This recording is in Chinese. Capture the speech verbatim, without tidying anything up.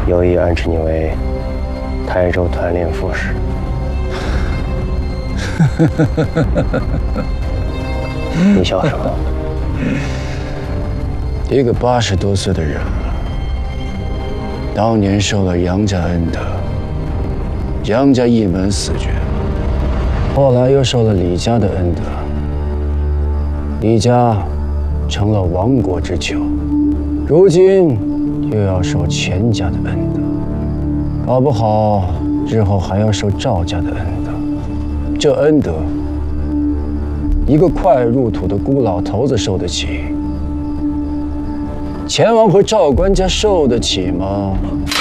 有意安置你为台州团练副使。你笑什么？ 一个八十多岁的人了，当年受了杨家恩德，杨家一门死绝，后来又受了李家的恩德，李家成了亡国之囚，如今又要受钱家的恩德，搞不好日后还要受赵家的恩德。这恩德，一个快入土的孤老头子受得起，钱王和赵官家受得起吗？